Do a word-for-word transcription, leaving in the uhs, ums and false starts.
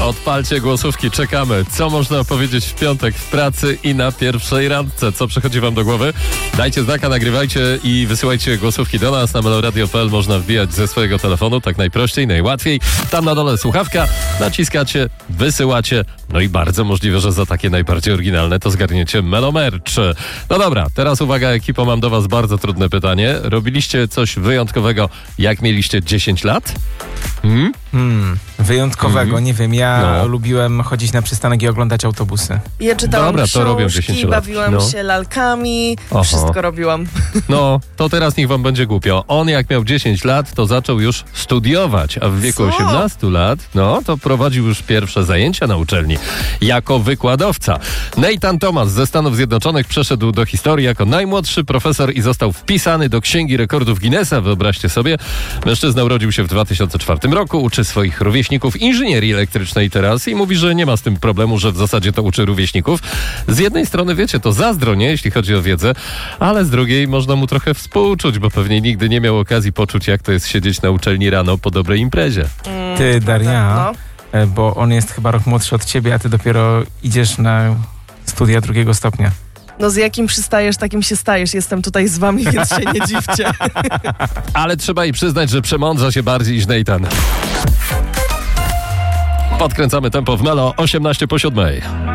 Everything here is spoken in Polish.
Odpalcie głosówki, czekamy. Co można powiedzieć w piątek w pracy i na pierwszej randce? Co przychodzi wam do głowy? Dajcie znaka, nagrywajcie i wysyłajcie głosówki do nas. Na meloradio kropka p l można wbijać ze swojego telefonu, tak najprościej, najłatwiej. Tam na dole słuchawka, naciskacie, wysyłacie. No i bardzo możliwe, że za takie najbardziej oryginalne to zgarniecie Melomerch. No dobra, teraz uwaga ekipo, mam do was bardzo trudne pytanie. Robiliście coś wyjątkowego, jak mieliście dziesięć lat? Hmm? Hmm, wyjątkowego, Mhm. nie wiem. Ja No. lubiłem chodzić na przystanek i oglądać autobusy. Ja czytałam Dobra, to robią książki, dziesięć lat. bawiłam No. się lalkami, Aha. wszystko robiłam. No, to teraz niech wam będzie głupio. On jak miał dziesięć lat, to zaczął już studiować, a w wieku Co? osiemnastu lat, no, to prowadził już pierwsze zajęcia na uczelni jako wykładowca. Nathan Thomas ze Stanów Zjednoczonych przeszedł do historii jako najmłodszy profesor i został wpisany do Księgi Rekordów Guinnessa. Wyobraźcie sobie, mężczyzna urodził się w dwa tysiące czwartym roku, uczy swoich rówieśników inżynierii elektrycznej teraz i mówi, że nie ma z tym problemu, że w zasadzie to uczy rówieśników. Z jednej strony, wiecie, to zazdro, nie, jeśli chodzi o wiedzę, ale z drugiej można mu trochę współczuć, bo pewnie nigdy nie miał okazji poczuć, jak to jest siedzieć na uczelni rano po dobrej imprezie. Mm, Ty, Daria, no. e, bo on jest chyba rok młodszy od ciebie, a ty dopiero idziesz na studia drugiego stopnia. no z jakim przystajesz, takim się stajesz. Jestem tutaj z wami, więc się nie dziwcie. Ale trzeba jej przyznać, że przemądrza się bardziej niż Nathan. Podkręcamy tempo w Melo, osiemnaście po siódmej.